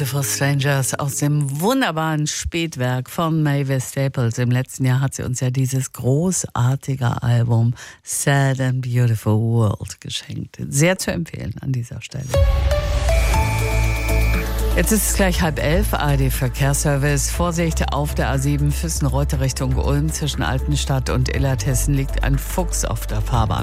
Beautiful Strangers aus dem wunderbaren Spätwerk von Mavis Staples. Im letzten Jahr hat sie uns ja dieses großartige Album Sad and Beautiful World geschenkt. Sehr zu empfehlen an dieser Stelle. Jetzt ist es gleich 10:30, ARD Verkehrsservice. Vorsicht auf der A7 Füssen-Reute Richtung Ulm. Zwischen Altenstadt und Illertissen liegt ein Fuchs auf der Fahrbahn.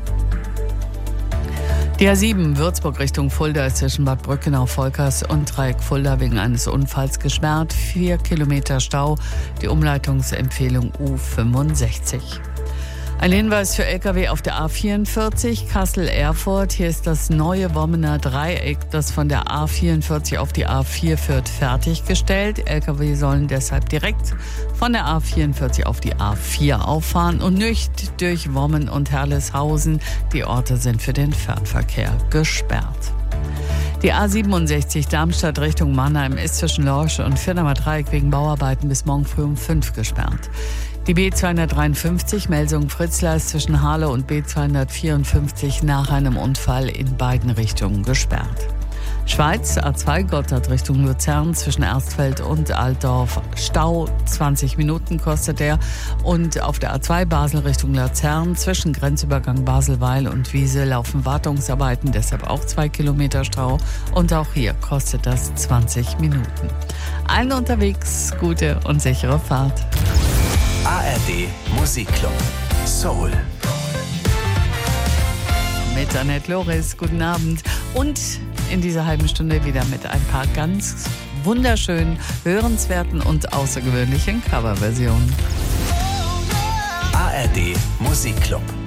Die A7 Würzburg Richtung Fulda ist zwischen Bad Brückenau-Volkers und Dreieck Fulda wegen eines Unfalls gesperrt. 4 Kilometer Stau. Die Umleitungsempfehlung U65. Ein Hinweis für Lkw auf der A44 Kassel-Erfurt. Hier ist das neue Wommener Dreieck, das von der A44 auf die A4 führt, fertiggestellt. Lkw sollen deshalb direkt von der A44 auf die A4 auffahren und nicht durch Wommen und Herleshausen. Die Orte sind für den Fernverkehr gesperrt. Die A67 Darmstadt Richtung Mannheim ist zwischen Lorsch und Firnamer Dreieck wegen Bauarbeiten bis morgen früh um 5 gesperrt. Die B253 Melsungen-Fritzlar ist zwischen Harlow und B254 nach einem Unfall in beiden Richtungen gesperrt. Schweiz, A2 Gotthard Richtung Luzern zwischen Erstfeld und Altdorf. Stau, 20 Minuten kostet der. Und auf der A2 Basel Richtung Luzern zwischen Grenzübergang Baselweil und Wiese laufen Wartungsarbeiten, deshalb auch 2 Kilometer Stau. Und auch hier kostet das 20 Minuten. Allen unterwegs gute und sichere Fahrt. ARD Musikclub Soul. Mit Annette Loris, guten Abend. Und in dieser halben Stunde wieder mit ein paar ganz wunderschönen, hörenswerten und außergewöhnlichen Coverversionen. ARD Musikclub.